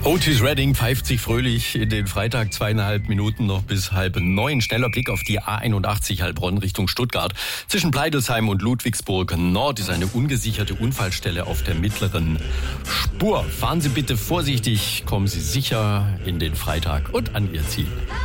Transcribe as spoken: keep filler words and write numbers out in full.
Otis Redding pfeift sich fröhlich in den Freitag, zweieinhalb Minuten noch bis halb neun. Schneller Blick auf die A einundachtzig Heilbronn Richtung Stuttgart. Zwischen Pleidelsheim und Ludwigsburg Nord ist eine ungesicherte Unfallstelle auf der mittleren Spur. Fahren Sie bitte vorsichtig, kommen Sie sicher in den Freitag und an Ihr Ziel.